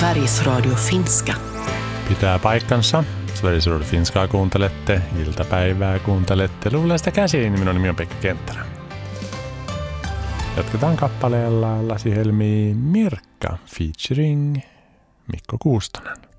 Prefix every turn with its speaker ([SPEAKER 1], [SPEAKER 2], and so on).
[SPEAKER 1] Sveriges Radio Finska.
[SPEAKER 2] Pitää paikkansa. Sveriges Radio Finskaa kuuntelette, iltapäivää kuuntelette. Luulesta käsiin, minun nimi on Pekka Kenttälä. Jatketaan kappaleella Lasi Helmi Mirkka featuring Mikko Kuustonen.